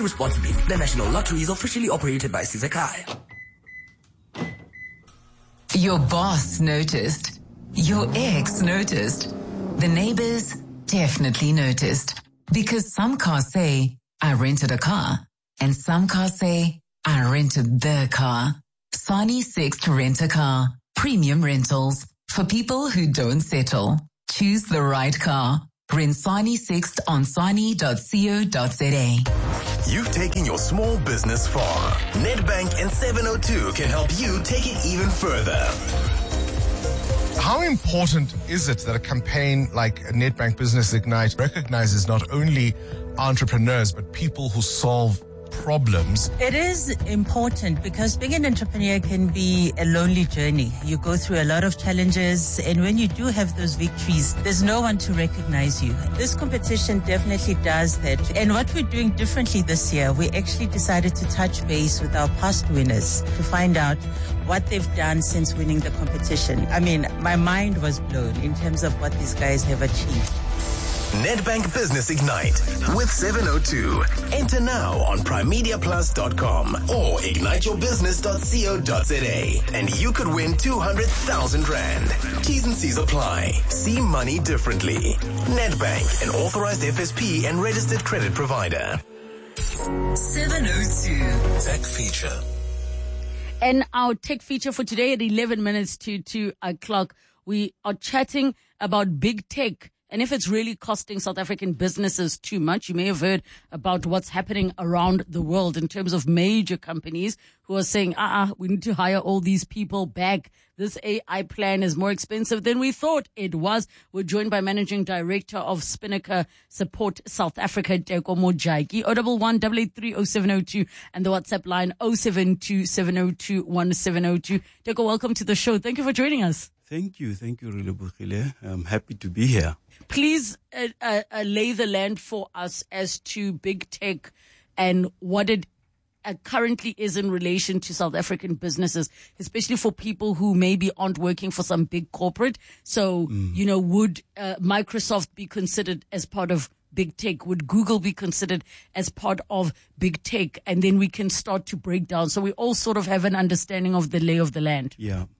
responsibly. The National Lottery is officially operated by Sizakai. Your boss noticed. Your ex noticed. The neighbors definitely noticed. Because some cars say, I rented a car. And some cars say, I rented the car. Sani Sixt Rent a Car. Premium rentals. For people who don't settle. Choose the right car. Rent Sani Sixt on sani.co.za. You've taken your small business far. Nedbank and 702 can help you take it even further. How important is it that a campaign like Nedbank Business Ignite recognizes not only entrepreneurs, but people who solve problems? It is important because being an entrepreneur can be a lonely journey. You go through a lot of challenges, and when you do have those victories, there's no one to recognize you. This competition definitely does that. And what we're doing differently this year, we actually decided to touch base with our past winners to find out what they've done since winning the competition. I mean, my mind was blown in terms of what these guys have achieved. Nedbank Business Ignite with 702. Enter now on primediaplus.com or igniteyourbusiness.co.za and you could win 200,000 Rand. T's and C's apply. See money differently. Nedbank, an authorized FSP and registered credit provider. 702. Tech feature. And our tech feature for today at 11 minutes to 2 o'clock, we are chatting about big tech. And if it's really costing South African businesses too much, you may have heard about what's happening around the world in terms of major companies who are saying, we need to hire all these people back. This AI plan is more expensive than we thought it was. We're joined by Managing Director of Spinnaker Support South Africa, Teko Mojaki, 011-883-0702, and the WhatsApp line 072-702-1702. Teko, welcome to the show. Thank you for joining us. Thank you, Relebogile. I'm happy to be here. Please lay the land for us as to big tech and what it currently is in relation to South African businesses, especially for people who maybe aren't working for some big corporate. So, would Microsoft be considered as part of big tech? Would Google be considered as part of big tech? And then we can start to break down. So we all sort of have an understanding of the lay of the land.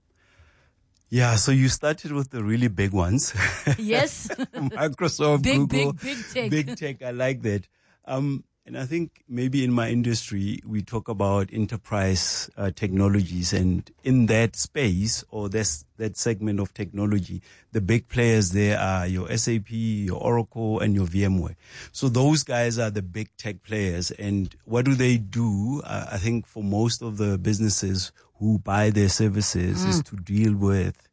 Yeah, so you started with the really big ones. Yes. Microsoft, Google. Big tech. Big tech, I like that. And I think maybe in my industry, we talk about enterprise technologies. And in that space, or that segment of technology, the big players there are your SAP, your Oracle, and your VMware. So those guys are the big tech players. And what do they do? I think for most of the businesses who buy their services is to deal with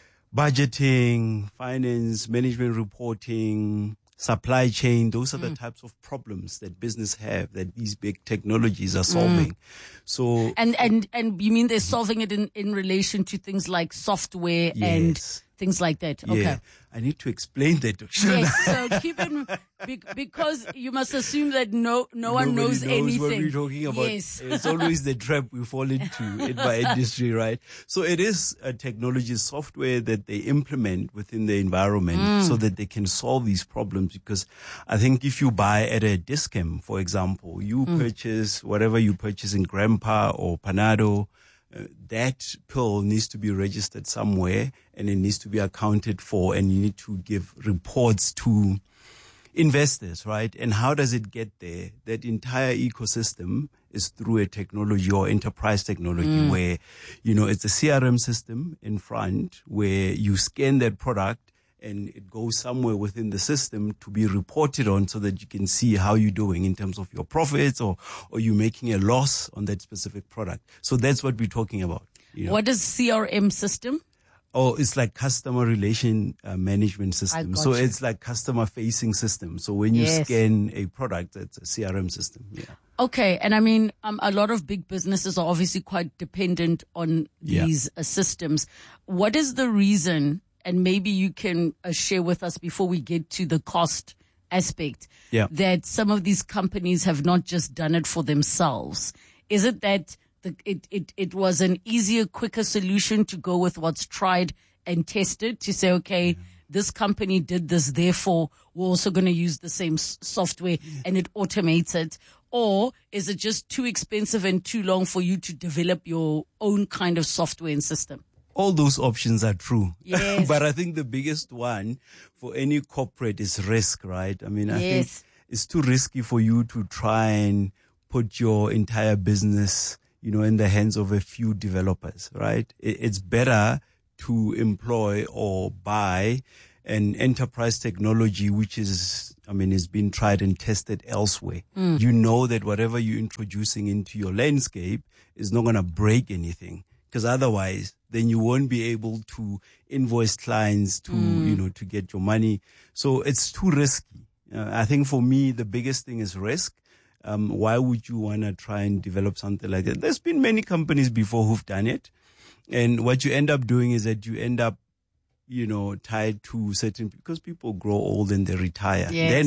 budgeting, finance, management reporting, supply chain. Those are the types of problems that business have that these big technologies are solving. So and you mean they're solving it in relation to things like software and things like that? Okay. Yeah. I need to explain that. Yes, so keep in, because you must assume that no one knows anything. What we're talking about. Yes. It's always the trap we fall into in my industry, right? So it is a technology software that they implement within the environment so that they can solve these problems. Because I think if you buy at a Dis-Chem, for example, you purchase whatever you purchase in Grandpa or Panado, that pill needs to be registered somewhere and it needs to be accounted for, and you need to give reports to investors, right? And how does it get there? That entire ecosystem is through a technology or enterprise technology where, it's a CRM system in front where you scan that product and it goes somewhere within the system to be reported on so that you can see how you're doing in terms of your profits or you making a loss on that specific product. So that's what we're talking about. What is CRM system? Oh, it's like customer relation management system. So you. it's like customer facing system. So when you scan a product, it's a CRM system. Yeah. Okay. And I mean, a lot of big businesses are obviously quite dependent on these systems. What is the reason? And maybe you can share with us before we get to the cost aspect that some of these companies have not just done it for themselves. Is it that it was an easier, quicker solution to go with what's tried and tested to say, okay, this company did this, therefore we're also going to use the same software and it automates it? Or is it just too expensive and too long for you to develop your own kind of software and system? All those options are true. Yes. But I think the biggest one for any corporate is risk, right? I mean, I think it's too risky for you to try and put your entire business, in the hands of a few developers, right? It's better to employ or buy an enterprise technology which is been tried and tested elsewhere. You know that whatever you're introducing into your landscape is not going to break anything, because otherwise then you won't be able to invoice clients to, to get your money. So it's too risky. I think for me, the biggest thing is risk. Why would you want to try and develop something like that? There's been many companies before who've done it. And what you end up doing is that you end up, tied to certain, because people grow old and they retire. Yes. Then